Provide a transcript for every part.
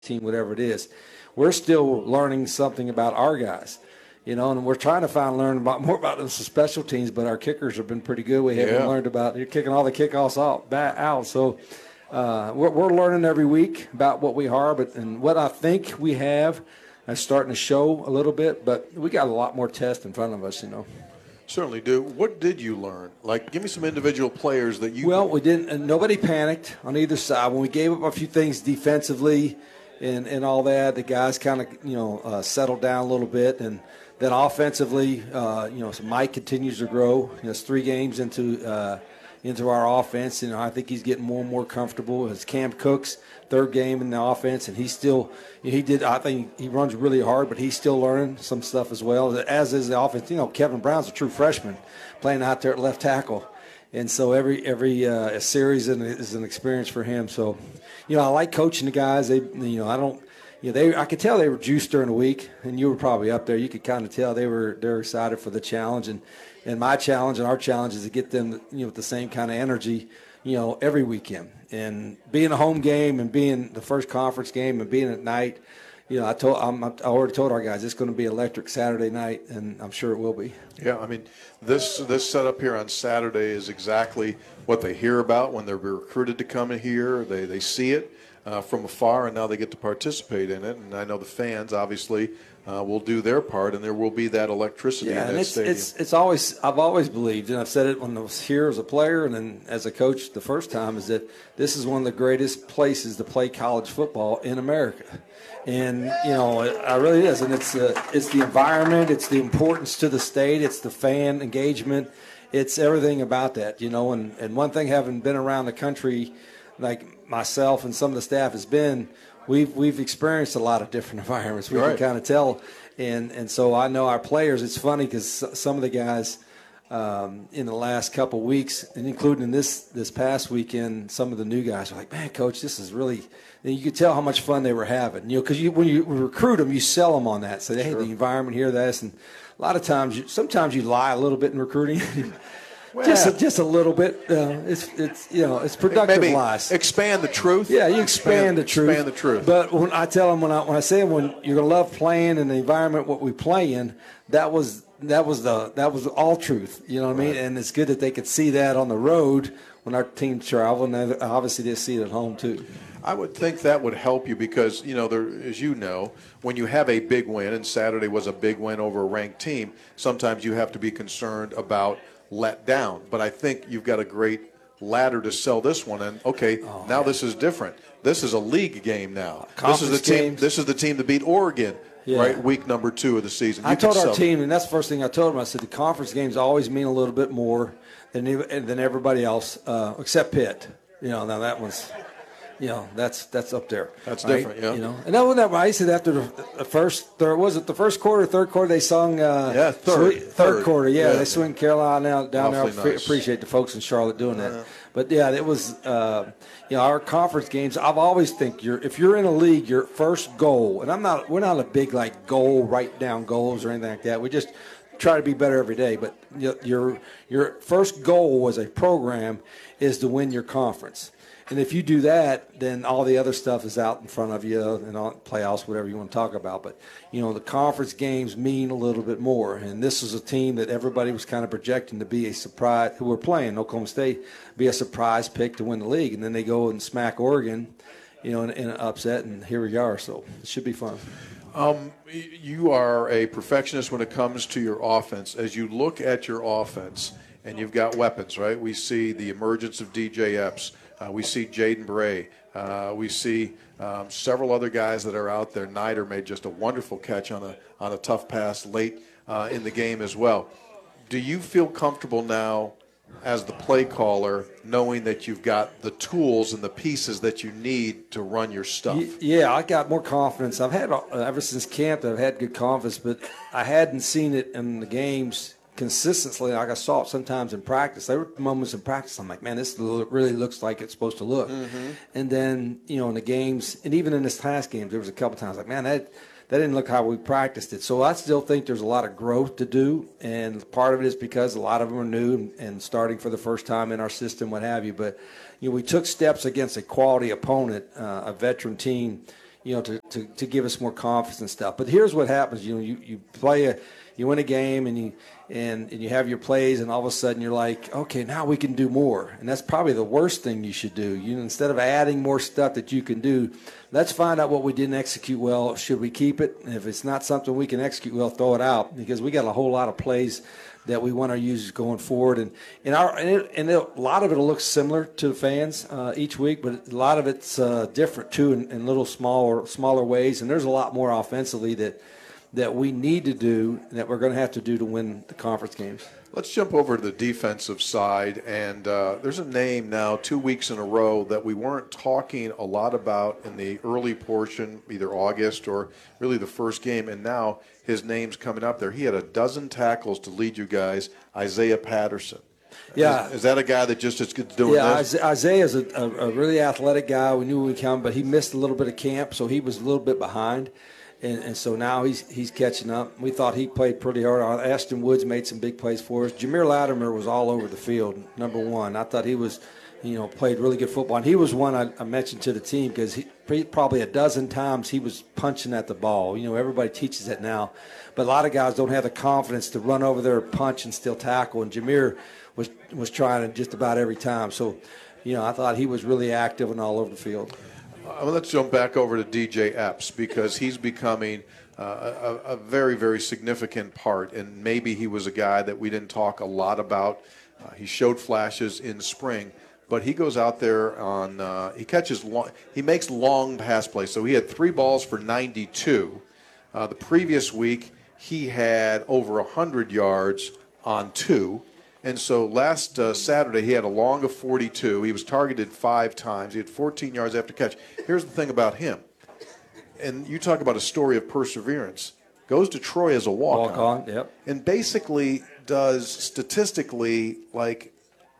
team, whatever it is. We're still learning something about our guys, and we're trying to learn more about the special teams, but our kickers have been pretty good. We haven't learned about you're kicking all the kickoffs out. So we're learning every week about what we are, and what I think we have is starting to show a little bit, but we got a lot more tests in front of us, Certainly do. What did you learn? Like, give me some individual players that you. Well, we didn't. And nobody panicked on either side. When we gave up a few things defensively and all that, the guys kind of settled down a little bit, and then offensively, so Mike continues to grow. It's 3 games into our offense. I think he's getting more and more comfortable. As Cam Cook's 3rd game in the offense, and I think he runs really hard, but he's still learning some stuff as well, as is the offense. Kevin Brown's a true freshman playing out there at left tackle. And so every series is an experience for him. So, I like coaching the guys. I could tell they were juiced during the week, and you were probably up there. You could kind of tell they're excited for the challenge, and my challenge and our challenge is to get them, with the same kind of energy, every weekend. And being a home game and being the first conference game and being at night, I already told our guys it's going to be electric Saturday night, and I'm sure it will be. Yeah, I mean, this setup here on Saturday is exactly what they hear about when they're recruited to come in here. They see it from afar, and now they get to participate in it. And I know the fans, obviously, will do their part, and there will be that electricity in that stadium. It's always, I've always believed, and I've said it when I was here as a player and then as a coach the first time, is that this is one of the greatest places to play college football in America. And, it really is. And it's the environment, it's the importance to the state, it's the fan engagement, it's everything about that, And one thing, having been around the country, like myself and some of the staff has been, we've experienced a lot of different environments. We can kind of tell. And so I know our players, it's funny because some of the guys in the last couple of weeks, and including in this past weekend, some of the new guys are like, man, Coach, this is really – and you could tell how much fun they were having. Because when you recruit them, you sell them on that. Say, hey, the environment here, this. And a lot of times, sometimes you lie a little bit in recruiting. Well, just a little bit. It's productive lies. Expand the truth. Yeah, you expand the truth. Expand the truth. But when I tell them, when I say when you're gonna love playing in the environment what we play in, that was all truth. You know what I mean? And it's good that they could see that on the road when our team travel, and obviously they see it at home too. I would think that would help you because, as you know, when you have a big win, and Saturday was a big win over a ranked team, sometimes you have to be concerned about let down. But I think you've got a great ladder to sell this one. And, now this is different. This is a league game now. This is the team that beat Oregon. Yeah. Right, week number 2 of the season. I told our team, and that's the first thing I told them. I said the conference games always mean a little bit more than everybody else, except Pitt. Now that one's, that's up there. That's right? Different, yeah. And that wasn't that right. I said after the first quarter, third quarter, they sung. Third quarter. Yeah, they swing Carolina down there. Nice. Appreciate the folks in Charlotte doing that. But yeah, it was. Our conference games. I've always think if you're in a league, your first goal, and we're not a big goal, write down goals or anything like that. We just try to be better every day. But your first goal as a program is to win your conference. And if you do that, then all the other stuff is out in front of you, and all playoffs, whatever you want to talk about. But, the conference games mean a little bit more. And this is a team that everybody was kind of projecting to be a surprise, who were playing Oklahoma State, be a surprise pick to win the league. And then they go and smack Oregon, in an upset, and here we are. So it should be fun. You are a perfectionist when it comes to your offense. As you look at your offense, and you've got weapons, right? We see the emergence of DJ Epps. We see Jaden Bray. We see several other guys that are out there. Nider made just a wonderful catch on a tough pass late in the game as well. Do you feel comfortable now as the play caller knowing that you've got the tools and the pieces that you need to run your stuff? Yeah, I got more confidence. I've had, ever since camp, I've had good confidence, but I hadn't seen it in the games consistently like I saw it sometimes in practice. There were moments in practice I'm like, man, this really looks like it's supposed to look. Mm-hmm. And then, in the games, and even in this past game, there was a couple times like, man, that didn't look how we practiced it. So I still think there's a lot of growth to do, and part of it is because a lot of them are new and starting for the first time in our system, what have you. But, we took steps against a quality opponent, a veteran team, to give us more confidence and stuff. But here's what happens: you win a game, and you have your plays, and all of a sudden you're like, okay, now we can do more. And that's probably the worst thing you should do. Instead of adding more stuff that you can do, let's find out what we didn't execute well. Should we keep it? And if it's not something we can execute well, throw it out, because we got a whole lot of plays that we want our users going forward. And a lot of it will look similar to the fans each week, but a lot of it's different too in little smaller ways. And there's a lot more offensively that we need to do, that we're going to have to do to win the conference games. Let's jump over to the defensive side, and there's a name now 2 weeks in a row that we weren't talking a lot about in the early portion, either August or really the first game, and now his name's coming up there. He had a dozen tackles to lead you guys, Isaiah Patterson. Yeah. Is that a guy that just is doing this? Yeah, Isaiah is a really athletic guy. We knew we could come, but he missed a little bit of camp, so he was a little bit behind. And so now he's catching up. We thought he played pretty hard. Ashton Woods made some big plays for us. Jameer Latimer was all over the field, number one. I thought he was, played really good football. And he was one I mentioned to the team because probably a dozen times he was punching at the ball. Everybody teaches that now. But a lot of guys don't have the confidence to run over there, punch, and still tackle. And Jameer was trying it just about every time. So, I thought he was really active and all over the field. Let's jump back over to DJ Epps because he's becoming a very, very significant part, and maybe he was a guy that we didn't talk a lot about. He showed flashes in spring, but he goes out there he makes long pass plays. So he had 3 balls for 92. The previous week he had over 100 yards on 2. And so last Saturday, he had a long of 42. He was targeted 5 times. He had 14 yards after catch. Here's the thing about him. And you talk about a story of perseverance. Goes to Troy as a walk-on. Yep. And basically does statistically like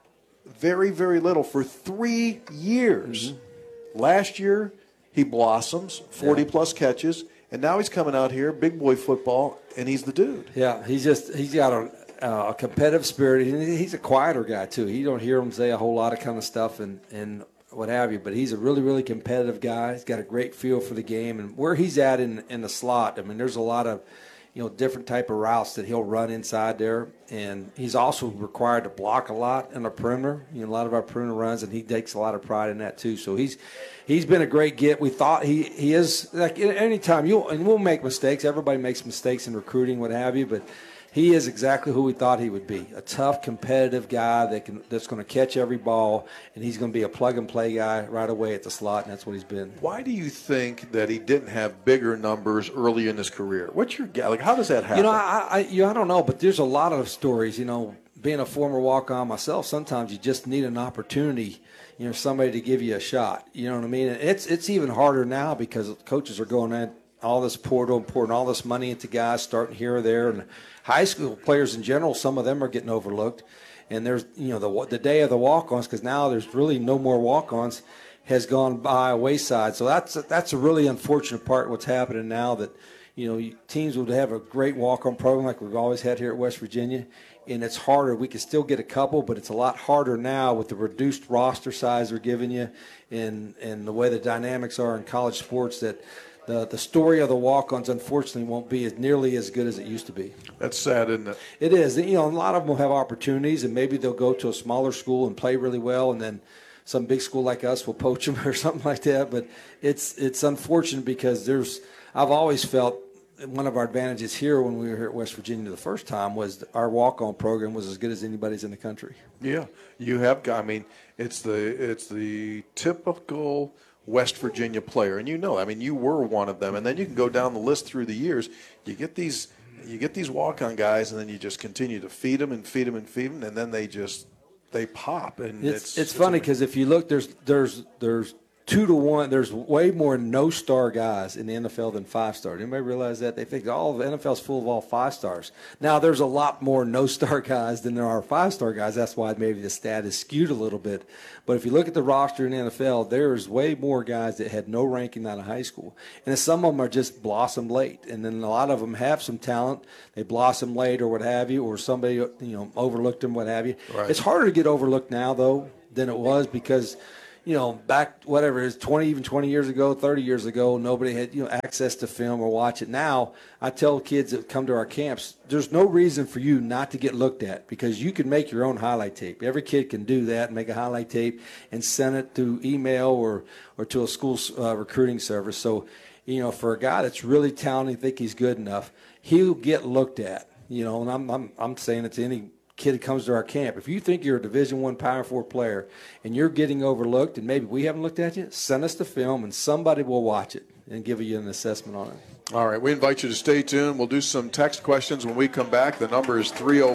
very, very little for 3 years. Mm-hmm. Last year, he blossoms, 40-plus catches. And now he's coming out here, big boy football, and he's the dude. Yeah, he's got a competitive spirit. He's a quieter guy too. You don't hear him say a whole lot of kind of stuff and what have you. But he's a really, really competitive guy. He's got a great feel for the game and where he's at in the slot. I mean, there's a lot of different type of routes that he'll run inside there, and he's also required to block a lot in the perimeter. A lot of our perimeter runs, and he takes a lot of pride in that too. So he's been a great get. We thought he is like any time and we'll make mistakes. Everybody makes mistakes in recruiting, what have you, but. He is exactly who we thought he would be, a tough, competitive guy that's going to catch every ball, and he's going to be a plug-and-play guy right away at the slot, and that's what he's been. Why do you think that he didn't have bigger numbers early in his career? What's your guess? Like, how does that happen? I don't know, but there's a lot of stories. Being a former walk-on myself, sometimes you just need an opportunity, somebody to give you a shot. You know what I mean? And it's even harder now because coaches are going in all this portal and pouring all this money into guys starting here or there, and high school players in general, some of them are getting overlooked. And there's, the day of the walk-ons, because now there's really no more walk-ons, has gone by a wayside. So that's a really unfortunate part of what's happening now that, teams would have a great walk-on program like we've always had here at West Virginia. And it's harder. We can still get a couple, but it's a lot harder now with the reduced roster size they're giving you and the way the dynamics are in college sports that the story of the walk-ons, unfortunately, won't be nearly as good as it used to be. That's sad, isn't it? It is. A lot of them will have opportunities, and maybe they'll go to a smaller school and play really well, and then some big school like us will poach them or something like that. But it's unfortunate because I've always felt one of our advantages here when we were here at West Virginia the first time was our walk-on program was as good as anybody's in the country. Yeah, you have. I mean, it's the typical West Virginia player, and you were one of them, and then you can go down the list through the years. You get these walk-on guys, and then you just continue to feed them, and then they pop, and it's funny because if you look, there's 2-to-1. There's way more no-star guys in the NFL than 5-star. Anybody realize that? They think all of the NFL's full of all 5-stars. Now there's a lot more no-star guys than there are 5-star guys. That's why maybe the stat is skewed a little bit. But if you look at the roster in the NFL, there's way more guys that had no ranking out of high school. And some of them are just blossomed late. And then a lot of them have some talent. They blossom late or what have you, or somebody overlooked them, what have you. Right. It's harder to get overlooked now, though, than it was because – back whatever it is, 20 years ago, 30 years ago, nobody had access to film or watch it. Now I tell kids that come to our camps, there's no reason for you not to get looked at, because you can make your own highlight tape. Every kid can do that, make a highlight tape and send it through email or to a school recruiting service. So for a guy that's really talented, think he's good enough, he'll get looked at. And I'm saying it to any kid that comes to our camp. If you think you're a Division I Power 4 player and you're getting overlooked and maybe we haven't looked at you, send us the film and somebody will watch it and give you an assessment on it. All right, we invite you to stay tuned. We'll do some text questions when we come back. The number is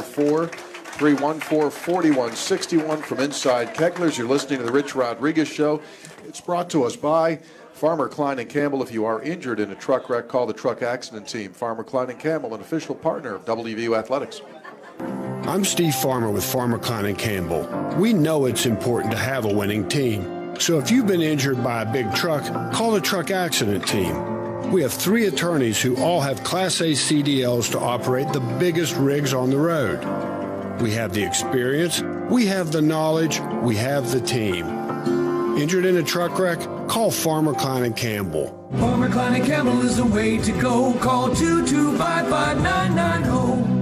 304-314-4161 from inside Kegler's. You're listening to the Rich Rodriguez Show. It's brought to us by Farmer Klein and Campbell. If you are injured in a truck wreck, call the truck accident team. Farmer Klein and Campbell, an official partner of WVU Athletics. I'm Steve Farmer with Farmer Klein & Campbell. We know it's important to have a winning team. So if you've been injured by a big truck, call the truck accident team. We have 3 attorneys who all have Class A CDLs to operate the biggest rigs on the road. We have the experience, we have the knowledge, we have the team. Injured in a truck wreck? Call Farmer Klein & Campbell. Farmer Klein & Campbell is the way to go. Call 225-5990.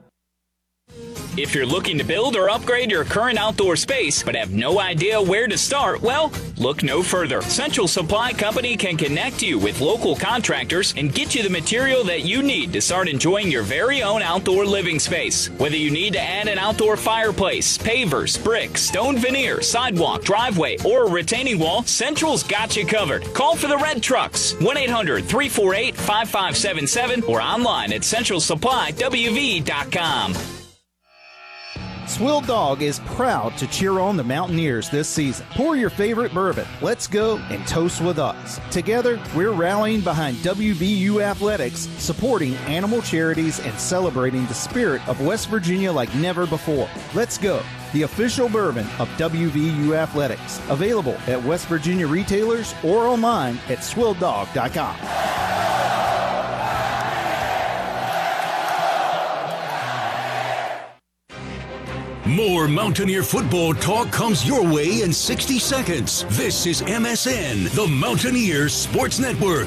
If you're looking to build or upgrade your current outdoor space but have no idea where to start, well, look no further. Central Supply Company can connect you with local contractors and get you the material that you need to start enjoying your very own outdoor living space. Whether you need to add an outdoor fireplace, pavers, bricks, stone veneer, sidewalk, driveway, or a retaining wall, Central's got you covered. Call for the red trucks, 1-800-348-5577, or online at centralsupplyWV.com. Swill Dog is proud to cheer on the Mountaineers this season. Pour your favorite bourbon. Let's go and toast with us. Together, we're rallying behind WVU Athletics, supporting animal charities and celebrating the spirit of West Virginia like never before. Let's go, the official bourbon of WVU Athletics. Available at West Virginia retailers or online at swilldog.com. More Mountaineer football talk comes your way in 60 seconds. This is MSN, the Mountaineers Sports Network.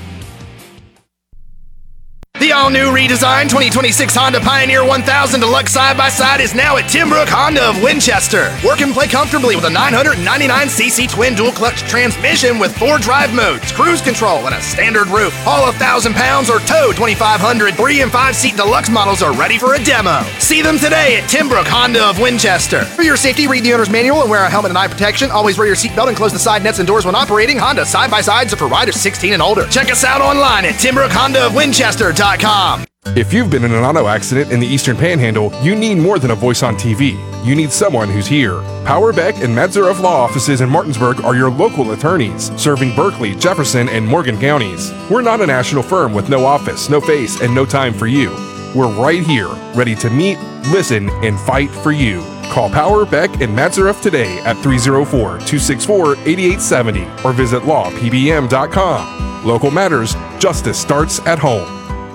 The all-new redesigned 2026 Honda Pioneer 1000 Deluxe Side-by-Side is now at Timbrook Honda of Winchester. Work and play comfortably with a 999cc twin dual-clutch transmission with 4 drive modes, cruise control, and a standard roof. Haul 1,000 pounds or tow 2,500. 3- and 5-seat deluxe models are ready for a demo. See them today at Timbrook Honda of Winchester. For your safety, read the owner's manual and wear a helmet and eye protection. Always wear your seatbelt and close the side nets and doors when operating. Honda Side-by-Sides are for riders 16 and older. Check us out online at TimbrookHondaofWinchester.com. If you've been in an auto accident in the Eastern Panhandle, you need more than a voice on TV. You need someone who's here. Power Beck and Madzeroff Law Offices in Martinsburg are your local attorneys, serving Berkeley, Jefferson, and Morgan counties. We're not a national firm with no office, no face, and no time for you. We're right here, ready to meet, listen, and fight for you. Call Power Beck and Madzeroff today at 304-264-8870 or visit lawpbm.com. Local matters, justice starts at home.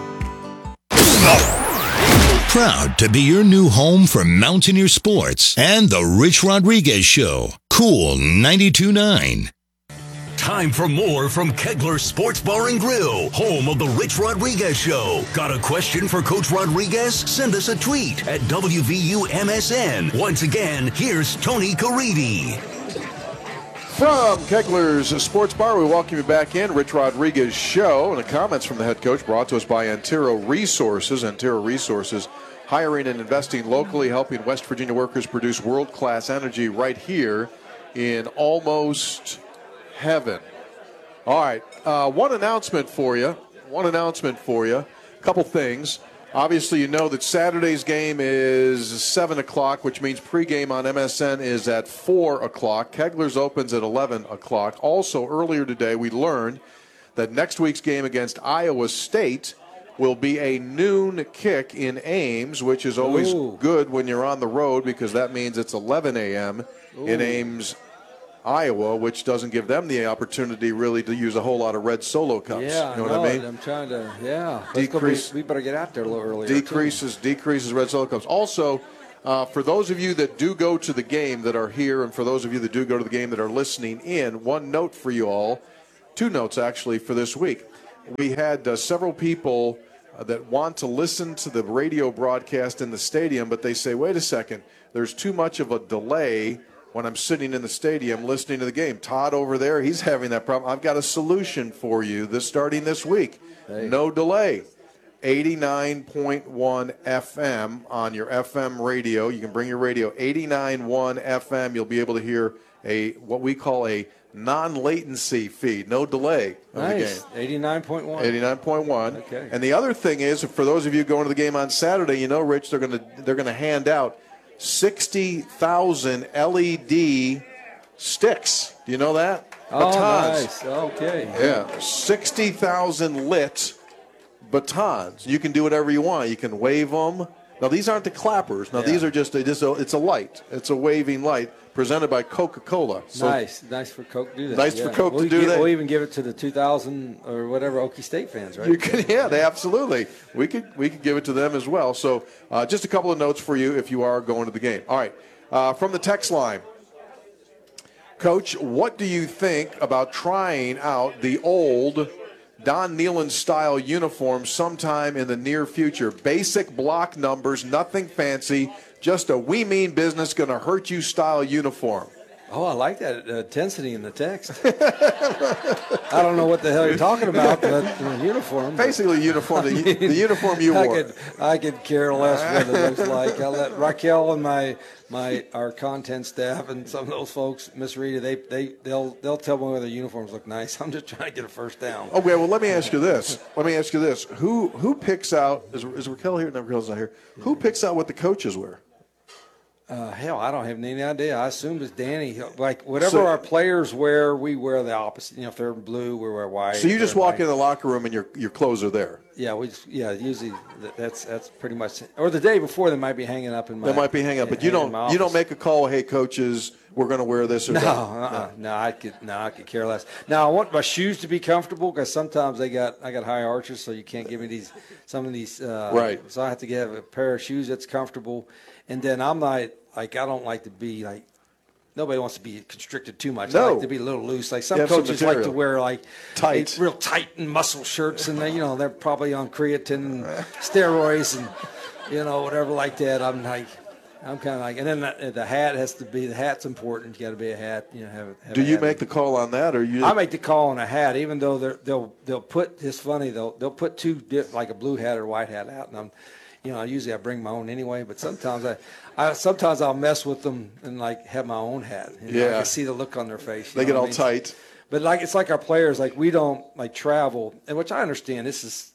Proud to be your new home for Mountaineer sports and the Rich Rodriguez Show. Cool 92.9. Time for more from Kegler Sports Bar and Grill, home of the Rich Rodriguez Show. Got a question for Coach Rodriguez? Send us a tweet at WVUMSN. Once again, here's Tony Caridi. From Kegler's Sports Bar, we welcome you back in. Rich Rodriguez Show, and the comments from the head coach brought to us by Antero Resources. Antero Resources, hiring and investing locally, helping West Virginia workers produce world-class energy right here in almost heaven. All right, one announcement for you. A couple things. Obviously, you know that Saturday's game is 7 o'clock, which means pregame on MSN is at 4 o'clock. Kegler's opens at 11 o'clock. Also, earlier today, we learned that next week's game against Iowa State will be a noon kick in Ames, which is always good when you're on the road because that means it's 11 a.m. in Ames, Iowa, which doesn't give them the opportunity really to use a whole lot of red Solo cups. Yeah, you know what I mean? I'm trying to, Decrease. we better get out there a little earlier. Decreases red Solo cups. Also, For those of you that do go to the game that are here, and for those of you that do go to the game that are listening in, one note for you all, two notes actually for this week. We had several people that want to listen to the radio broadcast in the stadium, but they say, wait a second, there's too much of a delay when I'm sitting in the stadium listening to the game. Todd over there, he's having that problem. I've got a solution for you starting this week. Hey. No delay. 89.1 FM on your FM radio. You can bring your radio. 89.1 FM. You'll be able to hear what we call a non-latency feed. No delay of nice. The game. 89.1. 89.1. Okay. And the other thing is, for those of you going to the game on Saturday, you know, Rich, they're going to hand out 60,000 LED sticks. Do you know that? Oh, batons. Nice. Okay. Yeah, 60,000 lit batons. You can do whatever you want. You can wave them. Now, these aren't the clappers. Now, these are just it's a light. It's a waving light presented by Coca-Cola. So nice for Coke to do that. Nice for Coke to do that. We'll even give it to the 2000 or whatever Okie State fans, right? You can, they absolutely. We could give it to them as well. So just a couple of notes for you if you are going to the game. All right, from the text line. Coach, what do you think about trying out the old Don Nehlen-style uniform sometime in the near future? Basic block numbers, nothing fancy, just a we mean business, going to hurt you style uniform. Oh, I like that intensity in the text. I don't know what the hell you're talking about, but uniform. Basically, uniform. The uniform you wore. I could care less what it looks like. I'll let Raquel and our content staff and some of those folks, Miss Rita, they'll tell me whether uniforms look nice. I'm just trying to get a first down. Okay, well, let me ask you this. Who picks out? Is Raquel here? No, Raquel's not here. Who picks out what the coaches wear? Hell, I don't have any idea. I assume it's Danny. Like, whatever our players wear, we wear the opposite. You know, if they're in blue, we wear white. So you just walk in the locker room and your clothes are there? Yeah, usually that's pretty much. Or the day before, they might be hanging up in my. They might be hanging up, but you don't make a call. Hey, coaches, we're going to wear this or that. No, I could care less. Now I want my shoes to be comfortable because sometimes I got high arches, so you can't give me some of these. Right. So I have to get a pair of shoes that's comfortable. And then I'm not I don't like to be nobody wants to be constricted too much. No. I like to be a little loose. Like some coaches like to wear tight, real tight and muscle shirts, and they're probably on creatine and steroids and whatever like that. I'm kind of like, and then the hat's important. You got to be a hat. Do you make the call on that, or you? I make the call on a hat, even though they'll put. It's funny they'll put two like a blue hat or white hat out, and usually I bring my own anyway, but sometimes sometimes I'll mess with them and have my own hat. I can see the look on their face. They get all tight. But it's like our players, we don't travel, and which I understand. This is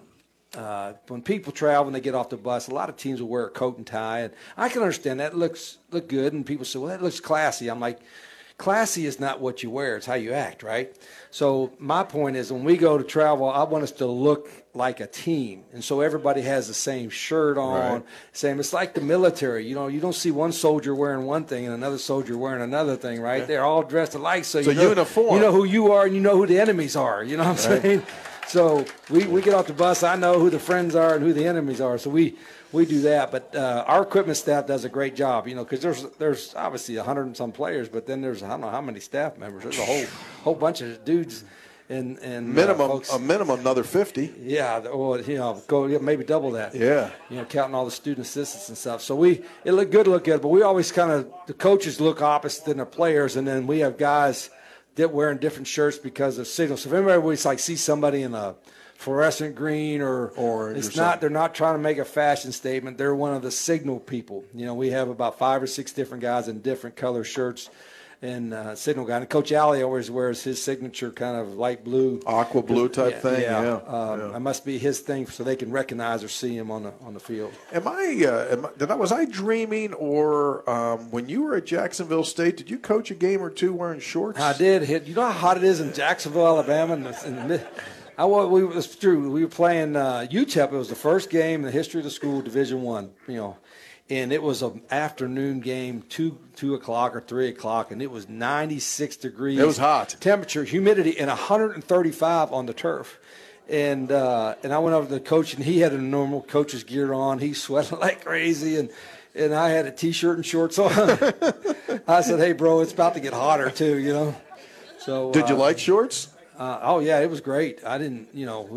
when people travel and they get off the bus, a lot of teams will wear a coat and tie, and I can understand that look good, and people say, well, that looks classy. I'm like, classy is not what you wear; it's how you act, right? So my point is, when we go to travel, I want us to look like a team, and so everybody has the same shirt on. Right. Same. It's like the military. You don't see one soldier wearing one thing and another soldier wearing another thing, right? Yeah. They're all dressed alike, so uniform. You know who you are, and you know who the enemies are. You know what I'm saying? So we get off the bus. I know who the friends are and who the enemies are. So we do that. But our equipment staff does a great job, because there's obviously 100 and some players, but then there's I don't know how many staff members. There's a whole bunch of dudes and folks. A minimum another 50. Yeah, go maybe double that. Yeah. Counting all the student assistants and stuff. So it look good, but we always the coaches look opposite than the players, and then we have guys that wearing different shirts because of signals. So if anybody sees somebody in a fluorescent green or they're not trying to make a fashion statement. They're one of the signal people. We have about 5 or 6 different guys in different color shirts and signal guy. And Coach Alley always wears his signature kind of light blue, aqua blue type thing. Yeah. It must be his thing so they can recognize or see him on the field. Was I dreaming, or when you were at Jacksonville State, did you coach a game or two wearing shorts? I did. You know how hot it is in Jacksonville, Alabama, it's true. We were playing UTEP. It was the first game in the history of the school, Division I. And it was an afternoon game, 2 o'clock or 3 o'clock, and it was 96 degrees. It was hot. Temperature, humidity, and 135 on the turf. And I went over to the coach, and he had a normal coach's gear on. He sweated like crazy, and and I had a T-shirt and shorts on. I said, "Hey, bro, it's about to get hotter too," So did you like shorts? Oh yeah, it was great. I didn't,